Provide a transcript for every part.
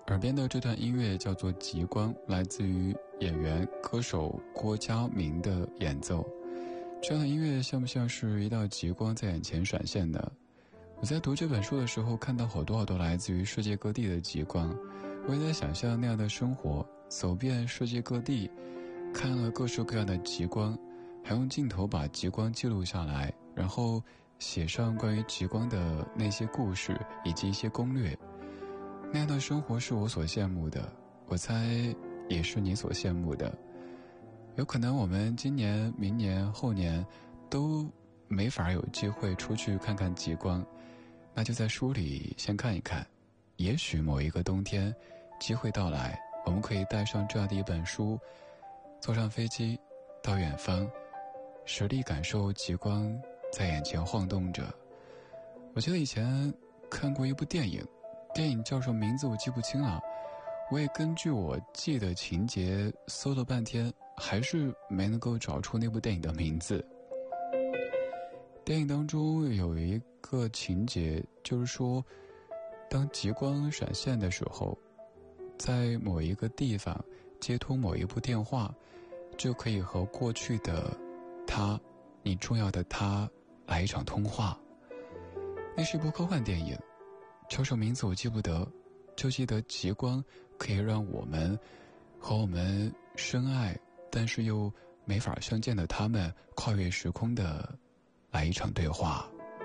耳边的这段音乐叫做《极光》，来自于演员歌手郭嘉明的演奏。这样的音乐像不像是一道极光在眼前闪现呢？我在读这本书的时候看到好多来自于世界各地的极光，我也在想象那样的生活，走遍世界各地，看了各式各样的极光，还用镜头把极光记录下来，然后写上关于极光的那些故事以及一些攻略。那样的生活是我所羡慕的，我猜也是你所羡慕的。有可能我们今年、明年、后年都没法有机会出去看看极光，那就在书里先看一看，也许某一个冬天机会到来，我们可以带上这样的一本书，坐上飞机到远方，实地感受极光在眼前晃动着。我记得以前看过一部电影叫什么名字我记不清了，我也根据我记的情节搜了半天，还是没能够找出那部电影的名字。电影当中有一个情节，就是说当极光闪现的时候，在某一个地方接通某一部电话，就可以和过去的他，你重要的他来一场通话。那是一部科幻电影，叫什么名字我记不得，就记得极光可以让我们和我们深爱但是又没法相见的他们跨越时空的来一场对话。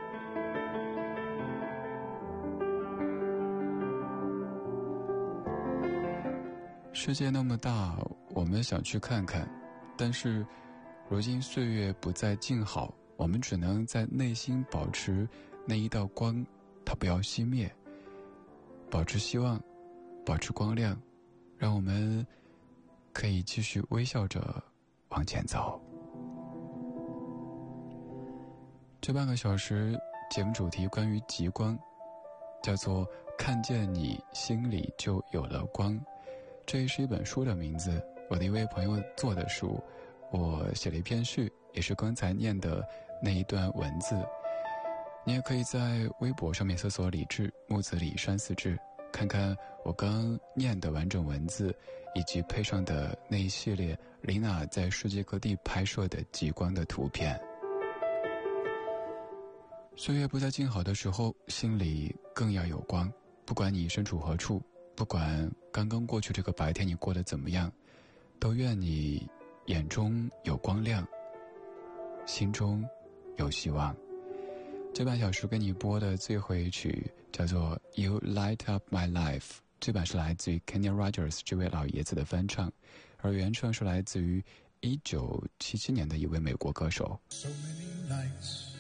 世界那么大，我们想去看看，但是如今岁月不再静好，我们只能在内心保持那一道光，它不要熄灭，保持希望，保持光亮，让我们可以继续微笑着往前走。这半个小时节目主题关于极光，叫做看见你心里就有了光。这也是一本书的名字，我的一位朋友做的书，我写了一篇序，也是刚才念的那一段文字。你也可以在微博上面搜索李志，木子李山四志，看看我刚念的完整文字，以及配上的那一系列琳娜在世界各地拍摄的极光的图片。岁月不再静好的时候，心里更要有光，不管你身处何处，不管刚刚过去这个白天你过得怎么样，都愿你眼中有光亮，心中有希望。这半小时跟你播的最后一曲叫做 You Light Up My Life， 这版是来自于 Kenny Rogers 这位老爷子的翻唱，而原唱是来自于1977年的一位美国歌手。 So many nights